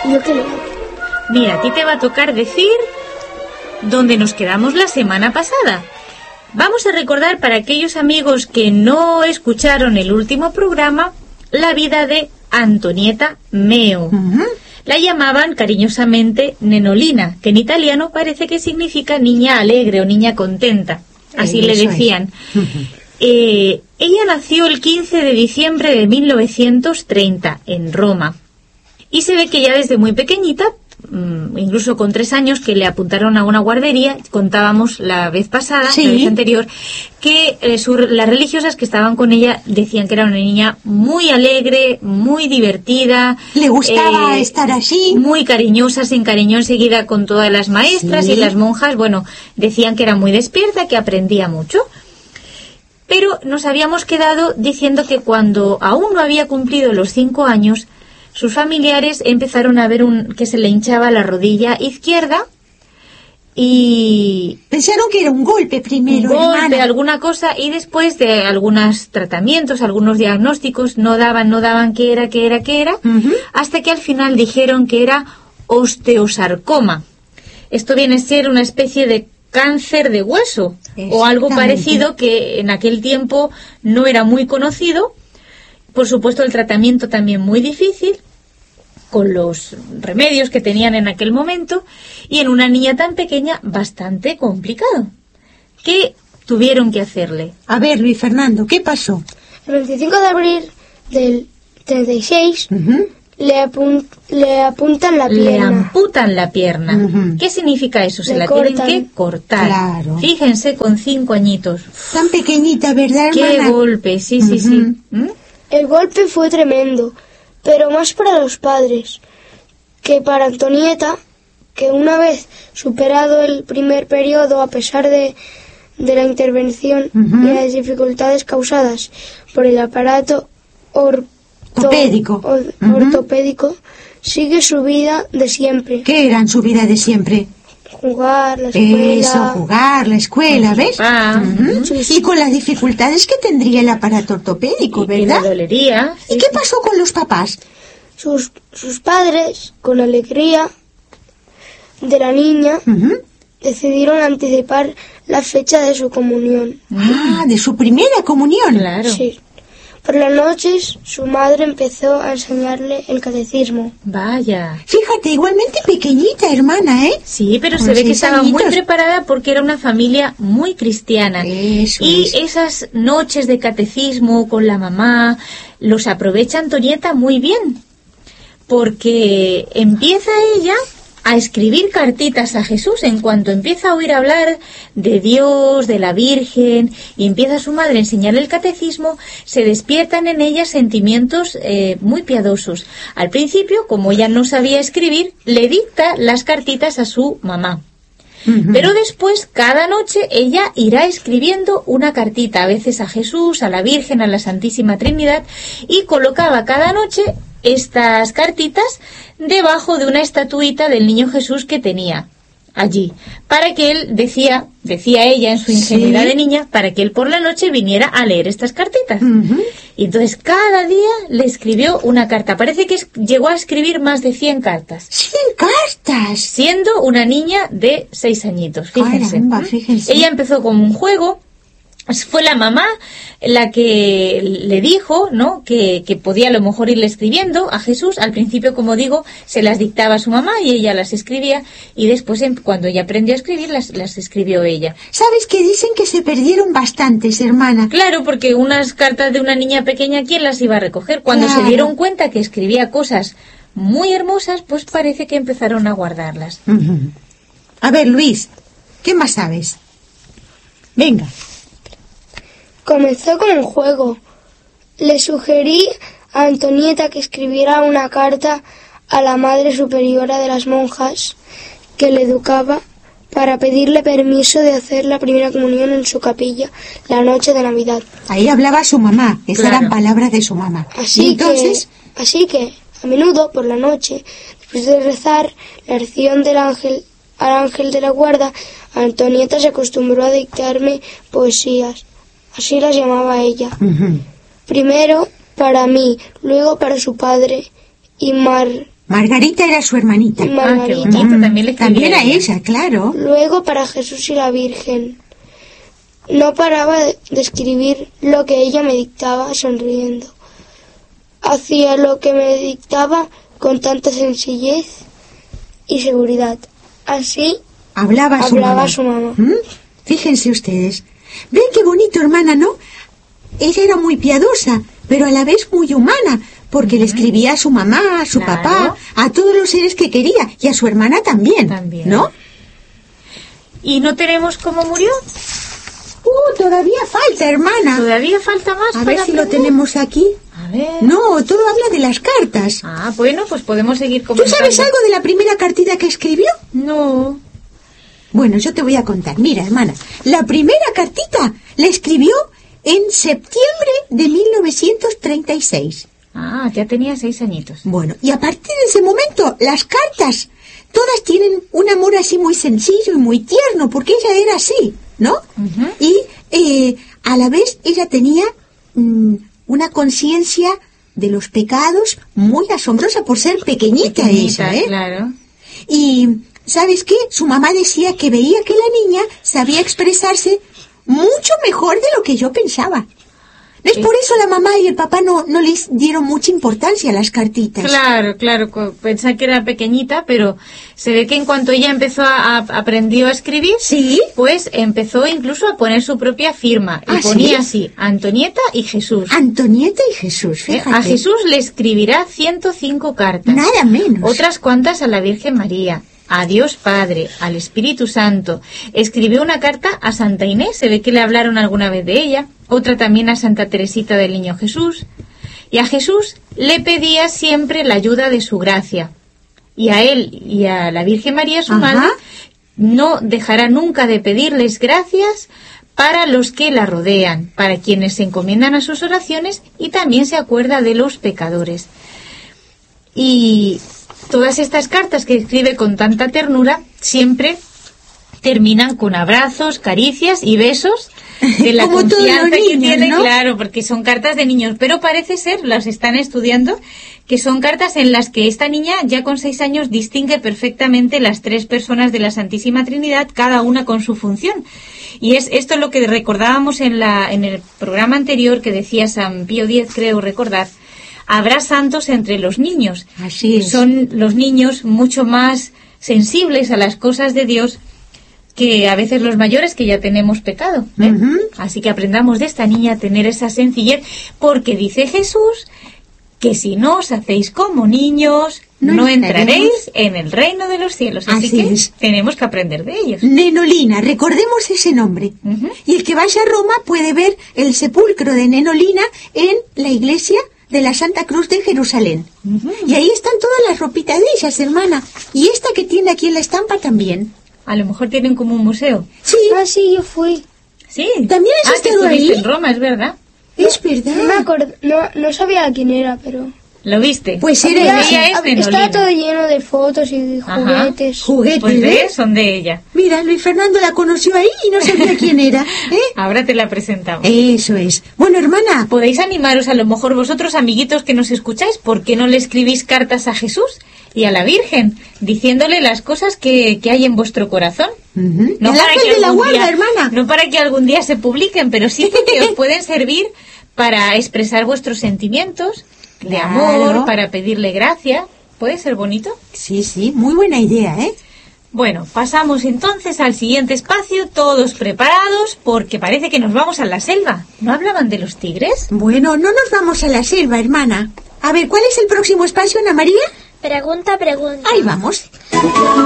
Yo que leo. Mira, a ti te va a tocar decir dónde nos quedamos la semana pasada. Vamos a recordar para aquellos amigos que no escucharon el último programa la vida de Antonieta Meo. La llamaban cariñosamente Nenolina, que en italiano parece que significa niña alegre o niña contenta. Así le decían. Ella nació el 15 de diciembre de 1930 en Roma. Y se ve que ya desde muy pequeñita, incluso con 3 años, que le apuntaron a una guardería, contábamos la vez pasada, la vez anterior, que las religiosas que estaban con ella decían que era una niña muy alegre, muy divertida. Le gustaba estar así. Muy cariñosa, se encariñó enseguida con todas las maestras y las monjas, bueno, decían que era muy despierta, que aprendía mucho. Pero nos habíamos quedado diciendo que cuando aún no había cumplido los 5 años, sus familiares empezaron a ver que se le hinchaba la rodilla izquierda y... Pensaron que era un golpe primero, hermana. Alguna cosa, y después de algunos tratamientos, algunos diagnósticos, no daban qué era, hasta que al final dijeron que era osteosarcoma. Esto viene a ser una especie de cáncer de hueso o algo parecido, que en aquel tiempo no era muy conocido. Por supuesto, el tratamiento también muy difícil, con los remedios que tenían en aquel momento, y en una niña tan pequeña bastante complicado. ¿Qué tuvieron que hacerle? A ver, Luis Fernando, ¿qué pasó? El 25 de abril del 36 le apuntan la pierna. Le amputan la pierna. ¿Qué significa eso? Se la tienen que cortar. Claro. Fíjense, con 5 añitos. Tan pequeñita, ¿verdad, hermana? ¡Qué golpe! Sí. El golpe fue tremendo, pero más para los padres que para Antonieta, que una vez superado el primer periodo, a pesar de la intervención y las dificultades causadas por el aparato ortopédico, sigue su vida de siempre. ¿Qué era su vida de siempre? Jugar, la escuela. Eso, jugar, la escuela, ¿ves? Y con las dificultades que tendría el aparato ortopédico, ¿verdad? Y la dolería. ¿Y qué pasó con los papás? Sus padres, con alegría de la niña, decidieron anticipar la fecha de su comunión. Ah, de su primera comunión. Claro. Sí. Por las noches, su madre empezó a enseñarle el catecismo. Vaya. Fíjate, igualmente pequeñita, hermana, ¿eh? Sí, pero se ve que estaba muy preparada porque era una familia muy cristiana. Y esas noches de catecismo con la mamá los aprovecha Antonieta muy bien, porque empieza ella a escribir cartitas a Jesús. En cuanto empieza a oír hablar de Dios, de la Virgen, y empieza su madre a enseñarle el catecismo, se despiertan en ella sentimientos muy piadosos. Al principio, como ella no sabía escribir, le dicta las cartitas a su mamá. Pero después, cada noche, ella irá escribiendo una cartita, a veces a Jesús, a la Virgen, a la Santísima Trinidad, y colocaba cada noche estas cartitas debajo de una estatuita del niño Jesús que tenía allí, para que él, decía ella en su ingenuidad de niña, para que él por la noche viniera a leer estas cartitas. Y entonces cada día le escribió una carta. Parece que llegó a escribir más de 100 cartas. ¡100 cartas! Siendo una niña de 6 añitos, fíjense. Caramba, fíjense. Ella empezó como un juego. Fue la mamá la que le dijo, ¿no?, que podía a lo mejor irle escribiendo a Jesús. Al principio, como digo, se las dictaba a su mamá y ella las escribía, y después, cuando ella aprendió a escribir, las escribió ella. ¿Sabes que dicen que se perdieron bastantes, hermana? Claro, porque unas cartas de una niña pequeña, ¿quién las iba a recoger? Cuando se dieron cuenta que escribía cosas muy hermosas, pues parece que empezaron a guardarlas. A ver, Luis, ¿qué más sabes? Venga. Comenzó con el juego. Le sugerí a Antonieta que escribiera una carta a la Madre Superiora de las monjas que le educaba para pedirle permiso de hacer la primera comunión en su capilla la noche de Navidad. Ahí hablaba su mamá, esas eran palabras de su mamá. Así que, a menudo, por la noche, después de rezar la oración al ángel de la guarda, Antonieta se acostumbró a dictarme poesías. Así las llamaba ella. Primero para mí, luego para su padre y Margarita era su hermanita. Margarita. También le escribía también a ella, claro. Luego para Jesús y la Virgen. No paraba de escribir lo que ella me dictaba sonriendo. Hacía lo que me dictaba con tanta sencillez y seguridad. Así hablaba su mamá. Fíjense ustedes. Ven qué bonito, hermana, ¿no? Ella era muy piadosa, pero a la vez muy humana, porque le escribía a su mamá, a su papá, a todos los seres que quería, y a su hermana también. ¿No? ¿Y no tenemos cómo murió? Todavía falta, hermana. ¿Todavía falta más? A ver si lo tenemos aquí. A ver. No, todo habla de las cartas. Bueno, pues podemos seguir comentando. ¿Tú sabes algo de la primera cartita que escribió? No. Bueno, yo te voy a contar. Mira, hermana, la primera cartita la escribió en septiembre de 1936. Ya tenía 6 añitos. Bueno, y a partir de ese momento, las cartas, todas tienen un amor así muy sencillo y muy tierno, porque ella era así, ¿no? Y a la vez ella tenía una conciencia de los pecados muy asombrosa por ser pequeñita ella, ¿eh? Claro. Y ¿sabes qué? Su mamá decía que veía que la niña sabía expresarse mucho mejor de lo que yo pensaba. Es por eso la mamá y el papá no les dieron mucha importancia a las cartitas. Claro, pensaba que era pequeñita, pero se ve que en cuanto ella aprendió a escribir, pues empezó incluso a poner su propia firma. Y ponía así, Antonieta y Jesús. Antonieta y Jesús, fíjate. A Jesús le escribirá 105 cartas. Nada menos. Otras cuantas a la Virgen María. A Dios Padre, al Espíritu Santo. Escribió una carta a Santa Inés, se ve que le hablaron alguna vez de ella, otra también a Santa Teresita del Niño Jesús, y a Jesús le pedía siempre la ayuda de su gracia, y a él y a la Virgen María, su madre, no dejará nunca de pedirles gracias para los que la rodean, para quienes se encomiendan a sus oraciones, y también se acuerda de los pecadores. Y todas estas cartas que escribe con tanta ternura siempre terminan con abrazos, caricias y besos de la confianza que tiene, ¿no? Claro, porque son cartas de niños, pero parece ser, las están estudiando, que son cartas en las que esta niña ya con 6 años distingue perfectamente las 3 personas de la Santísima Trinidad, cada una con su función. Y es esto lo que recordábamos en el programa anterior que decía San Pío X, creo recordar. Habrá santos entre los niños. Así es. Son los niños mucho más sensibles a las cosas de Dios que a veces los mayores, que ya tenemos pecado. Así que aprendamos de esta niña a tener esa sencillez, porque dice Jesús que si no os hacéis como niños, no entraréis en el reino de los cielos. Así que tenemos que aprender de ellos. Nenolina, recordemos ese nombre. Y el que vaya a Roma puede ver el sepulcro de Nenolina en la iglesia de la Santa Cruz de Jerusalén. Y ahí están todas las ropitas de ellas, hermana. Y esta que tiene aquí en la estampa también. A lo mejor tienen como un museo. Sí. Sí, yo fui. Sí. ¿También has estado ahí? En Roma, es verdad. Es verdad. No me acuerdo, no sabía quién era, pero... ¿Lo viste? Pues era ella. Estaba todo lleno de fotos y juguetes. Juguetes, pues ¿ves? Son de ella. Mira, Luis Fernando la conoció ahí y no sabía quién era. Ahora te la presentamos. Eso es. Bueno, hermana, podéis animaros a lo mejor vosotros, amiguitos que nos escucháis, ¿por qué no le escribís cartas a Jesús y a la Virgen, diciéndole las cosas que hay en vuestro corazón? No para que la guarda, hermana. No para que algún día se publiquen, pero sí que os pueden servir para expresar vuestros sentimientos de amor, para pedirle gracia. ¿Puede ser bonito? Sí, muy buena idea, ¿eh? Bueno, pasamos entonces al siguiente espacio, todos preparados, porque parece que nos vamos a la selva. ¿No hablaban de los tigres? Bueno, no nos vamos a la selva, hermana. A ver, ¿cuál es el próximo espacio, Ana María? Pregunta. Ahí vamos.